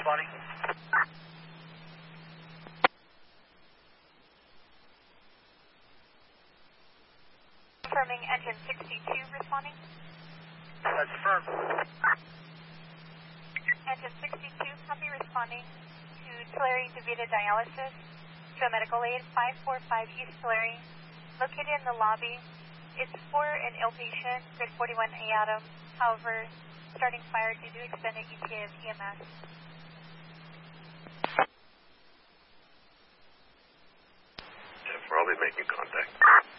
responding. Confirming engine 62 responding. That's affirmed. Engine 62, copy responding to Tulare DeVita Dialysis. Show medical aid 545 East Tulare, located in the lobby. It's for an ill patient, grid 41A Adam. However, starting fire due to extended ETA of EMS. Jeff, I'll be making contact.